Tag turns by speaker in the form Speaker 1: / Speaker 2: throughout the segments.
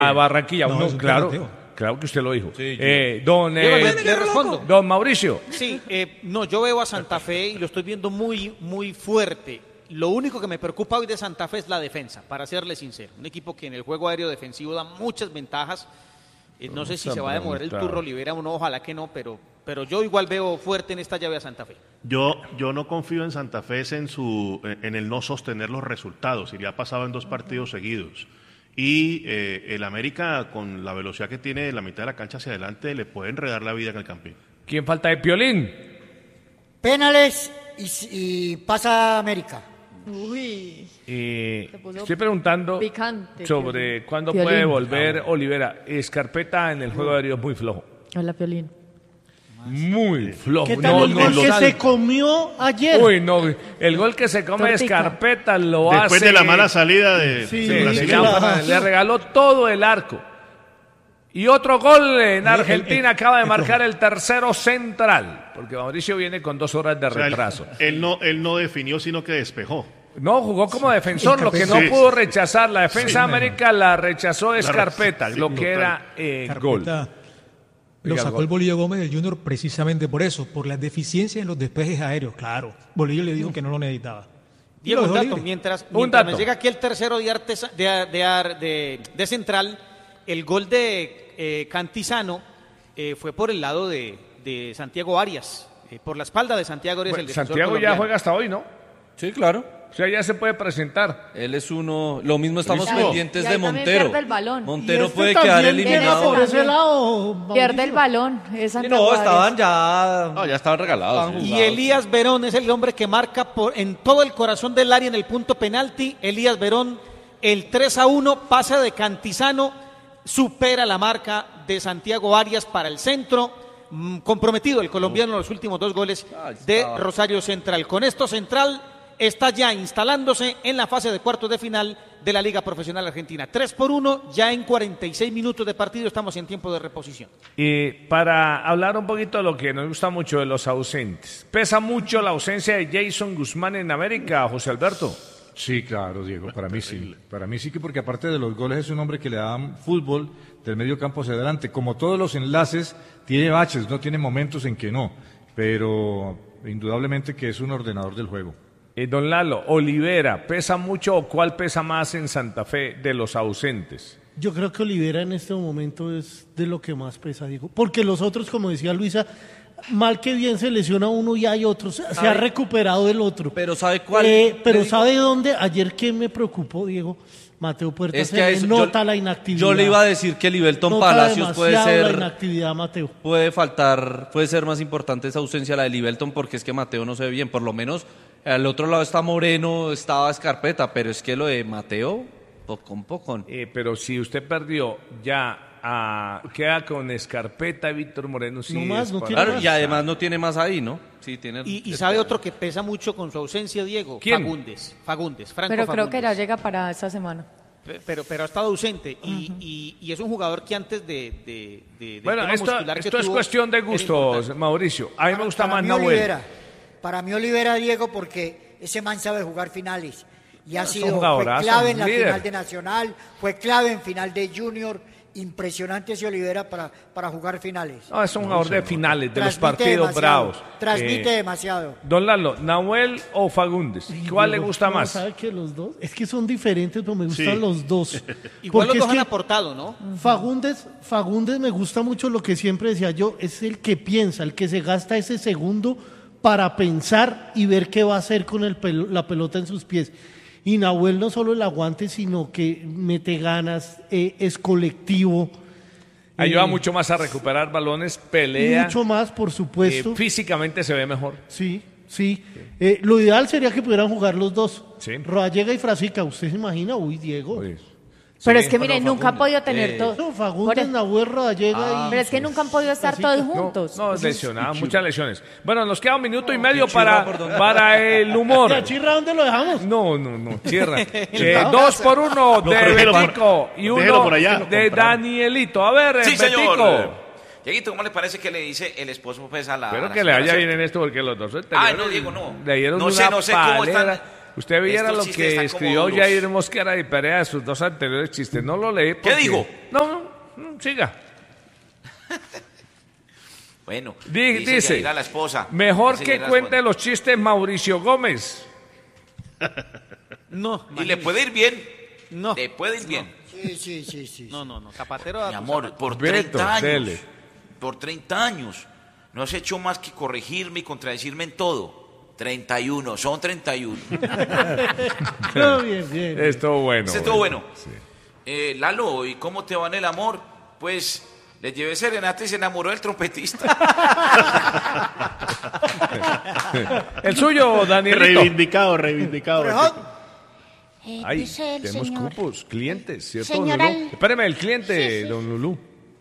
Speaker 1: A Barranquilla,
Speaker 2: No, es un
Speaker 1: claro.
Speaker 2: peloteó.
Speaker 1: Claro que usted lo dijo.
Speaker 3: Sí, yo-
Speaker 4: Le respondo.
Speaker 1: Don Mauricio.
Speaker 4: Sí, no, yo veo a Santa Fe y lo estoy viendo muy, muy fuerte. Lo único que me preocupa hoy de Santa Fe es la defensa, para serle sincero. Un equipo que en el juego aéreo defensivo da muchas ventajas. No sé si se va a demorar el Turro Olivera o no, ojalá que no, pero yo igual veo fuerte en esta llave a Santa Fe.
Speaker 5: Yo no confío en Santa Fe en el no sostener los resultados, y le ha pasado en 2 partidos seguidos. Y el América, con la velocidad que tiene de la mitad de la cancha hacia adelante, le puede enredar la vida en el campín.
Speaker 1: ¿Quién falta de Piolín?
Speaker 6: Penales y pasa América.
Speaker 7: Uy, puso
Speaker 1: Estoy preguntando
Speaker 7: picante,
Speaker 1: sobre
Speaker 7: Piolín.
Speaker 1: cuándo
Speaker 7: Piolín.
Speaker 1: puede volver Olivera. Escarpeta en el juego aéreo es muy flojo.
Speaker 7: Hola, Piolín.
Speaker 1: Muy flojo.
Speaker 8: ¿Qué tal el gol que se comió ayer?
Speaker 1: Uy, no. El gol que se come
Speaker 7: Tortica.
Speaker 1: Escarpeta lo hace.
Speaker 5: Después de la mala salida de
Speaker 8: Sí,
Speaker 1: Sí,
Speaker 5: brasileño.
Speaker 8: claro.
Speaker 1: le regaló todo el arco. Y otro gol en Argentina acaba de marcar el tercero central, porque Mauricio viene con 2 horas de
Speaker 5: O sea,
Speaker 1: retraso.
Speaker 5: él no definió, sino que despejó.
Speaker 1: No, jugó como defensor, lo que no
Speaker 5: Sí.
Speaker 1: pudo rechazar. La defensa de América la rechazó Escarpeta,
Speaker 5: sí,
Speaker 1: lo que era gol.
Speaker 2: Carpeta lo
Speaker 1: Diga,
Speaker 2: sacó
Speaker 1: gol.
Speaker 2: el Bolillo Gómez del Junior precisamente por eso, por las deficiencias en los despejes aéreos. Claro, Bolillo le dijo que no lo necesitaba. Y
Speaker 4: Diego,
Speaker 2: lo
Speaker 4: un
Speaker 2: dejó
Speaker 4: dato,
Speaker 2: libre.
Speaker 4: mientras
Speaker 1: dato.
Speaker 4: me llega aquí el tercero de Central, el gol de Cantizano fue por el lado de Santiago Arias, por la espalda de Santiago Arias,
Speaker 1: Bueno,
Speaker 4: el defensor
Speaker 1: Santiago ya
Speaker 4: colombiano.
Speaker 1: juega hasta hoy, ¿no?
Speaker 3: Sí, claro.
Speaker 1: O sea, ya se puede presentar.
Speaker 3: Él es uno. Lo mismo estamos
Speaker 7: Y ahí-
Speaker 3: pendientes
Speaker 7: y ahí
Speaker 3: de
Speaker 7: también
Speaker 3: Montero.
Speaker 7: pierde el balón.
Speaker 3: Montero
Speaker 8: Y este
Speaker 3: puede quedar
Speaker 8: también viene
Speaker 3: eliminado.
Speaker 8: por ese lado,
Speaker 7: Pierde el
Speaker 8: Mauricio.
Speaker 7: balón. Es
Speaker 9: Sí,
Speaker 7: Santiago
Speaker 9: no, estaban
Speaker 7: Arias.
Speaker 9: ya.
Speaker 3: No, ya estaban regalados. sí.
Speaker 4: Y Elías Verón es el hombre que marca en todo el corazón del área en el punto penalti. Elías Verón, el 3-1, pasa de Cantizano, supera la marca de Santiago Arias para el centro. Comprometido el colombiano en los últimos 2 goles de Rosario Central. Con esto Central está ya instalándose en la fase de cuartos de final de la Liga Profesional Argentina. 3-1, ya en 46 minutos de partido estamos en tiempo de reposición.
Speaker 1: Y para hablar un poquito de lo que nos gusta mucho de los ausentes. ¿Pesa mucho la ausencia de Jason Guzmán en América, José Alberto?
Speaker 10: Sí, claro, Diego, para mí sí. Para mí sí, que porque aparte de los goles es un hombre que le da fútbol del medio campo hacia adelante. Como todos los enlaces, tiene baches, no tiene momentos en que no, pero indudablemente que es un ordenador del juego.
Speaker 1: Don Lalo, Olivera, ¿pesa mucho o cuál pesa más en Santa Fe de los ausentes?
Speaker 8: Yo creo que Olivera en este momento es de lo que más pesa, Diego. Porque los otros, como decía Luisa, mal que bien se lesiona uno y hay otros. Se ha recuperado el otro.
Speaker 9: Pero ¿sabe cuál?
Speaker 8: Pero
Speaker 9: Le digo-
Speaker 8: ¿sabe dónde? Ayer que me preocupó, Diego, Mateo Puerta,
Speaker 9: Es
Speaker 8: se
Speaker 9: que a
Speaker 8: le
Speaker 9: eso-
Speaker 8: nota la inactividad.
Speaker 9: Yo le iba a decir que Libelton
Speaker 8: Nota
Speaker 9: Palacios puede
Speaker 8: demasiado la
Speaker 9: ser.
Speaker 8: inactividad, Mateo.
Speaker 9: Puede ser más importante esa ausencia, la de Libelton, porque es que Mateo no se ve bien. Por lo menos al otro lado está Moreno, estaba Escarpeta, pero es que lo de Mateo, poco.
Speaker 1: Pero si usted perdió ya, queda con Escarpeta y Víctor Moreno. Sí,
Speaker 8: No más,
Speaker 1: es
Speaker 8: no
Speaker 1: para-
Speaker 8: tiene
Speaker 9: Claro, y además no tiene más ahí, ¿no? Sí, tiene.
Speaker 4: Y sabe otro que pesa mucho con su ausencia, Diego.
Speaker 1: ¿Quién?
Speaker 4: Fagundes, Franco
Speaker 7: Pero creo
Speaker 4: Fagundes.
Speaker 7: que ya llega para esta semana.
Speaker 4: Pero ha estado ausente y es un jugador que antes del
Speaker 1: Bueno,
Speaker 4: tema muscular que
Speaker 1: esto es
Speaker 4: tuvo,
Speaker 1: cuestión de
Speaker 4: era
Speaker 1: gustos,
Speaker 4: importante.
Speaker 1: Mauricio. A mí me gusta más
Speaker 6: mí
Speaker 1: Nahuel.
Speaker 6: Olivera. Para mí Olivera, Diego, porque ese man sabe jugar finales. Y ha
Speaker 1: Es un
Speaker 6: sido fue
Speaker 1: jugadorazo,
Speaker 6: clave en la
Speaker 1: líder.
Speaker 6: final de Nacional, fue clave en final de Junior. Impresionante ese Olivera para jugar finales.
Speaker 1: No, es un jugador de finales, de los
Speaker 6: Transmite
Speaker 1: partidos
Speaker 6: demasiado,
Speaker 1: bravos.
Speaker 6: Transmite demasiado.
Speaker 1: Don Lalo, ¿Nahuel o Fagundes? ¿Cuál le
Speaker 8: Diego,
Speaker 1: gusta
Speaker 8: no,
Speaker 1: más?
Speaker 8: ¿Sabe que los dos? Es que son diferentes, pero me gustan
Speaker 5: Sí.
Speaker 8: los dos.
Speaker 4: Igual los
Speaker 8: Porque
Speaker 4: dos
Speaker 8: es
Speaker 4: han
Speaker 8: que
Speaker 4: aportado, ¿no?
Speaker 8: Fagundes me gusta mucho lo que siempre decía yo, es el que piensa, el que se gasta ese segundo para pensar y ver qué va a hacer con la pelota en sus pies. Y Nahuel no solo el aguante, sino que mete ganas, es colectivo.
Speaker 1: Ayuda mucho más a recuperar balones, pelea.
Speaker 8: Mucho más, por supuesto.
Speaker 1: Físicamente se ve mejor.
Speaker 8: Sí. Lo ideal sería que pudieran jugar los dos.
Speaker 1: Sí.
Speaker 8: Rodallega y Frasica, ¿usted se imagina? Uy, Diego.
Speaker 1: Pues,
Speaker 7: Pero
Speaker 1: sí,
Speaker 7: es que, mire,
Speaker 1: pero
Speaker 7: nunca han podido tener
Speaker 8: No,
Speaker 7: todo.
Speaker 8: Fagundes, Nahuel, Rodallega y...
Speaker 7: Pero es que nunca han podido estar
Speaker 8: Frasica.
Speaker 7: todos juntos.
Speaker 1: No,
Speaker 7: Eso es-
Speaker 1: lesionadas, muchas lesiones. Bueno, nos queda un minuto y medio
Speaker 9: Chirra, ¿por dónde?
Speaker 1: para el humor.
Speaker 8: ¿Ya Chirra dónde lo dejamos?
Speaker 1: No, cierra. 2-1 de
Speaker 5: déjelo por-
Speaker 1: Betico y
Speaker 5: déjelo
Speaker 1: uno
Speaker 5: por allá.
Speaker 1: de Danielito. A ver,
Speaker 11: Sí,
Speaker 1: Betico.
Speaker 11: señor. Dieguito, ¿cómo le parece que le dice el esposo pues a la...
Speaker 1: Espero
Speaker 11: a la
Speaker 1: que le
Speaker 11: señora
Speaker 1: vaya
Speaker 11: Cierta?
Speaker 1: bien en esto porque los dos
Speaker 11: Ay, no, Diego, no.
Speaker 1: le dieron
Speaker 11: No
Speaker 1: una
Speaker 11: sé cómo
Speaker 1: palera.
Speaker 11: están.
Speaker 1: Usted viera
Speaker 11: Estos
Speaker 1: lo
Speaker 11: chistes
Speaker 1: que
Speaker 11: están como
Speaker 1: escribió
Speaker 11: duros.
Speaker 1: Jair Mosquera y Perea de sus 2 anteriores chistes. No lo leí.
Speaker 11: ¿Qué dijo?
Speaker 1: No, siga.
Speaker 11: Bueno,
Speaker 1: Dice,
Speaker 11: Yair a la esposa.
Speaker 1: mejor
Speaker 11: Dice
Speaker 1: que
Speaker 11: Yair a la
Speaker 1: cuente
Speaker 11: esposa.
Speaker 1: los chistes Mauricio Gómez.
Speaker 4: No,
Speaker 11: Y le puede ir bien.
Speaker 4: no.
Speaker 11: Le puede ir bien.
Speaker 6: Sí.
Speaker 4: No. Zapatero.
Speaker 11: Mi amor, por
Speaker 1: Beto,
Speaker 11: 30 años.
Speaker 1: dele.
Speaker 11: Por 30 años. No has hecho más que corregirme y contradecirme en todo. 31, son 31.
Speaker 8: No, bien.
Speaker 1: Estuvo bueno.
Speaker 11: Ese estuvo bueno.
Speaker 1: Sí.
Speaker 11: Lalo, ¿y cómo te va en el amor? Pues le llevé serenata y se enamoró del trompetista.
Speaker 1: El suyo, Danielito.
Speaker 5: Reivindicado.
Speaker 1: Ay,
Speaker 12: dice el
Speaker 1: tenemos
Speaker 12: señor.
Speaker 1: cupos, clientes, ¿cierto,
Speaker 12: Señor
Speaker 1: Lulú?
Speaker 12: Al-
Speaker 1: Espéreme, el cliente,
Speaker 12: Sí.
Speaker 1: don Lulú.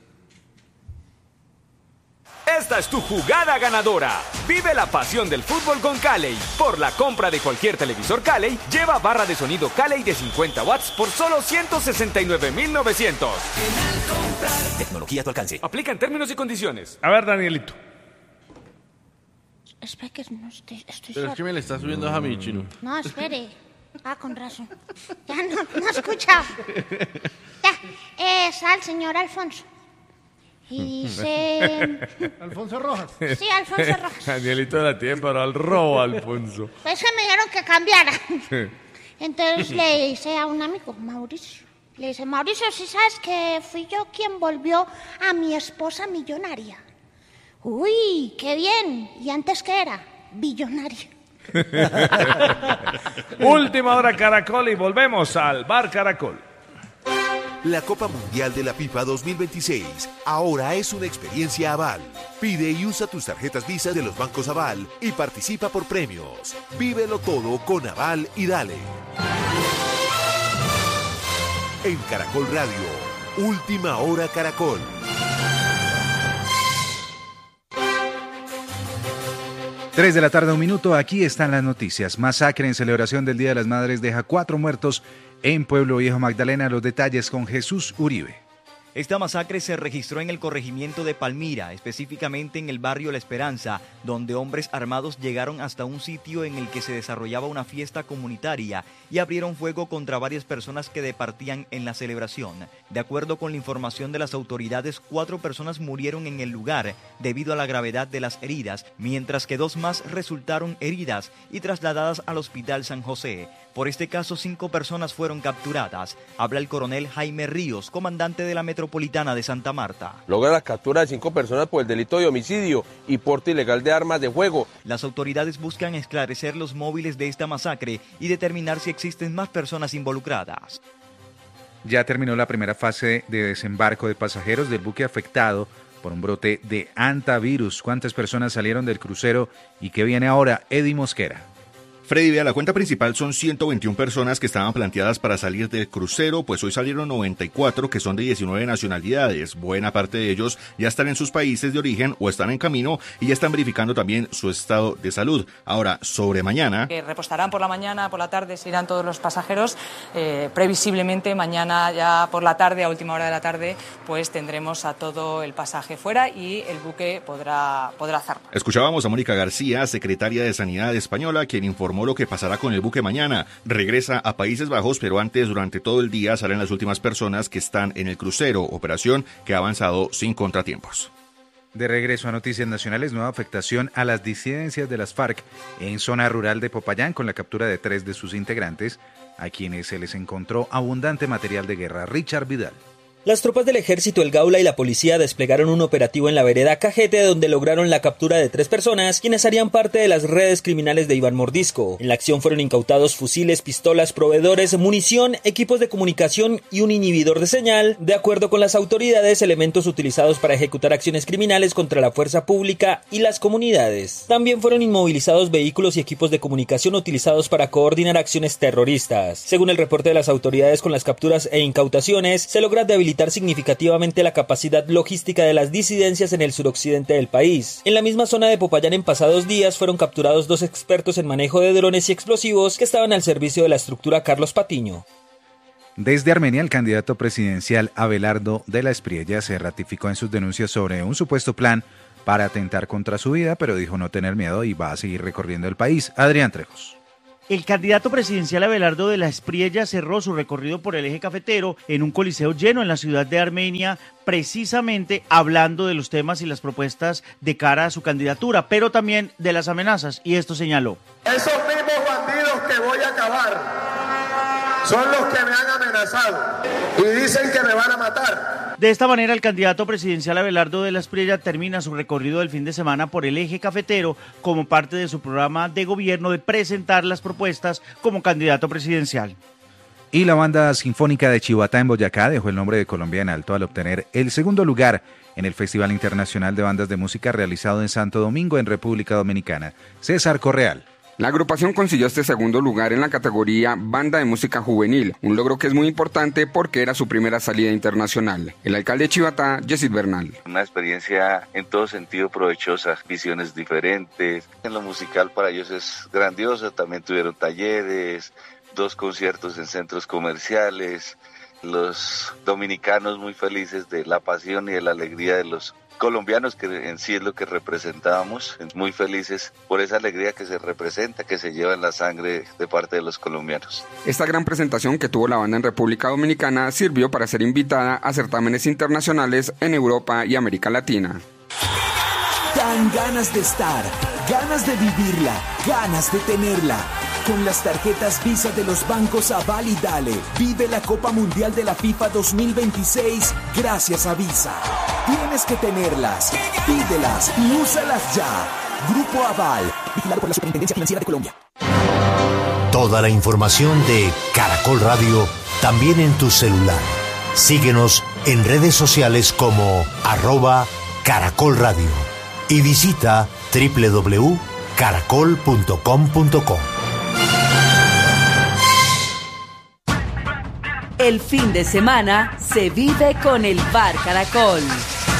Speaker 13: Esta es tu jugada ganadora. Vive la pasión del fútbol con Caley. Por la compra de cualquier televisor Caley, lleva barra de sonido Caley de 50 watts por solo 169,900. Tecnología a tu alcance. Aplica en términos y condiciones.
Speaker 1: A ver, Danielito.
Speaker 12: Espera que no estoy
Speaker 14: Pero es
Speaker 12: sorda.
Speaker 14: que me le está subiendo a mí, Chino.
Speaker 12: No, espere. Con razón. Ya no escucha. Ya, está el señor Alfonso. Y dice...
Speaker 8: Alfonso Rojas.
Speaker 12: Sí, Alfonso Rojas.
Speaker 1: Danielito la tiene para el robo, Alfonso.
Speaker 12: Pues que me dijeron que cambiara. Entonces le dice a un amigo, Mauricio. Le dice, Mauricio, ¿sí sabes que fui yo quien volvió a mi esposa millonaria? Uy, qué bien. ¿Y antes qué era? Billonaria.
Speaker 1: Última hora Caracol y volvemos al Bar Caracol.
Speaker 15: La Copa Mundial de la FIFA 2026 ahora es una experiencia Aval. Pide y usa tus tarjetas Visa de los bancos Aval y participa por premios. Vívelo todo con Aval y dale. En Caracol Radio, Última Hora Caracol.
Speaker 16: Tres de la tarde, 1 minuto. Aquí están las noticias. Masacre en celebración del Día de las Madres deja 4 muertos en Pueblo Viejo, Magdalena. Los detalles con Jesús Uribe.
Speaker 17: Esta masacre se registró en el corregimiento de Palmira, específicamente en el barrio La Esperanza, donde hombres armados llegaron hasta un sitio en el que se desarrollaba una fiesta comunitaria y abrieron fuego contra varias personas que departían en la celebración. De acuerdo con la información de las autoridades, 4 personas murieron en el lugar debido a la gravedad de las heridas, mientras que 2 más resultaron heridas y trasladadas al Hospital San José. Por este caso, 5 personas fueron capturadas. Habla el coronel Jaime Ríos, comandante de la Metropolitana de Santa Marta.
Speaker 18: Logra la captura de 5 personas por el delito de homicidio y porte ilegal de armas de fuego.
Speaker 17: Las autoridades buscan esclarecer los móviles de esta masacre y determinar si existen más personas involucradas.
Speaker 16: Ya terminó la primera fase de desembarco de pasajeros del buque afectado por un brote de hantavirus. ¿Cuántas personas salieron del crucero y qué viene ahora? Eddie Mosquera.
Speaker 19: Freddy, vea, la cuenta principal son 121 personas que estaban planteadas para salir del crucero, pues hoy salieron 94 que son de 19 nacionalidades. Buena parte de ellos ya están en sus países de origen o están en camino y ya están verificando también su estado de salud. Ahora, sobre mañana...
Speaker 20: Que repostarán por la mañana, por la tarde se irán todos los pasajeros. Previsiblemente mañana ya por la tarde, a última hora de la tarde, pues tendremos a todo el pasaje fuera y el buque podrá zarpar.
Speaker 19: Escuchábamos a Mónica García, secretaria de Sanidad española, quien informó lo que pasará con el buque mañana. Regresa a Países Bajos, pero antes, durante todo el día, salen las últimas personas que están en el crucero, operación que ha avanzado sin contratiempos.
Speaker 16: De regreso a Noticias Nacionales, nueva afectación a las disidencias de las FARC en zona rural de Popayán con la captura de 3 de sus integrantes, a quienes se les encontró abundante material de guerra. Richard Vidal.
Speaker 21: Las tropas del ejército, el Gaula y la policía desplegaron un operativo en la vereda Cajete, donde lograron la captura de 3 personas, quienes harían parte de las redes criminales de Iván Mordisco. En la acción fueron incautados fusiles, pistolas, proveedores, munición, equipos de comunicación y un inhibidor de señal. De acuerdo con las autoridades, elementos utilizados para ejecutar acciones criminales contra la fuerza pública y las comunidades. También fueron inmovilizados vehículos y equipos de comunicación utilizados para coordinar acciones terroristas. Según el reporte de las autoridades, con las capturas e incautaciones, se logra debilitar significativamente la capacidad logística de las disidencias en el suroccidente del país. En la misma zona de Popayán en pasados días fueron capturados 2 expertos en manejo de drones y explosivos que estaban al servicio de la estructura Carlos Patiño.
Speaker 16: Desde Armenia, el candidato presidencial Abelardo de la Espriella se ratificó en sus denuncias sobre un supuesto plan para atentar contra su vida, pero dijo no tener miedo y va a seguir recorriendo el país. Adrián Trejos.
Speaker 14: El candidato presidencial Abelardo de la Espriella cerró su recorrido por el eje cafetero en un coliseo lleno en la ciudad de Armenia, precisamente hablando de los temas y las propuestas de cara a su candidatura, pero también de las amenazas, y esto señaló.
Speaker 22: Esos mismos bandidos que voy a acabar son los que me han amenazado y dicen que me van a matar.
Speaker 14: De esta manera, el candidato presidencial Abelardo de la Espriella termina su recorrido del fin de semana por el eje cafetero como parte de su programa de gobierno de presentar las propuestas como candidato presidencial.
Speaker 16: Y la Banda Sinfónica de Chihuahua en Boyacá dejó el nombre de Colombia en alto al obtener el segundo lugar en el Festival Internacional de Bandas de Música realizado en Santo Domingo, en República Dominicana. César Correal.
Speaker 23: La agrupación consiguió este segundo lugar en la categoría Banda de Música Juvenil, un logro que es muy importante porque era su primera salida internacional. El alcalde de Chivatá, Yesid Bernal.
Speaker 24: Una experiencia en todo sentido provechosa, visiones diferentes. En lo musical para ellos es grandioso, también tuvieron talleres, 2 conciertos en centros comerciales. Los dominicanos muy felices de la pasión y de la alegría de los colombianos, que en sí es lo que representábamos, muy felices por esa alegría que se representa, que se lleva en la sangre de parte de los colombianos.
Speaker 23: Esta gran presentación que tuvo la banda en República Dominicana sirvió para ser invitada a certámenes internacionales en Europa y América Latina.
Speaker 25: Dan ganas de estar, ganas de vivirla, ganas de tenerla. Con las tarjetas Visa de los bancos Aval y Dale, vive la Copa Mundial de la FIFA 2026 gracias a Visa. Tienes que tenerlas, pídelas y úsalas ya. Grupo Aval, vigilado por la Superintendencia Financiera de Colombia.
Speaker 26: Toda la información de Caracol Radio también en tu celular. Síguenos en redes sociales como @Caracol Radio y visita www.caracol.com.co.
Speaker 27: El fin de semana se vive con el Bar Caracol.